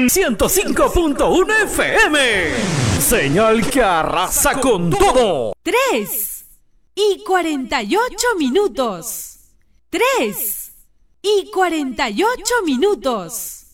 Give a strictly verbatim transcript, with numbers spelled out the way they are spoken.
ciento cinco punto uno F M. Señal que arrasa con todo. Tres y cuarenta y ocho minutos. Tres y cuarenta y ocho minutos.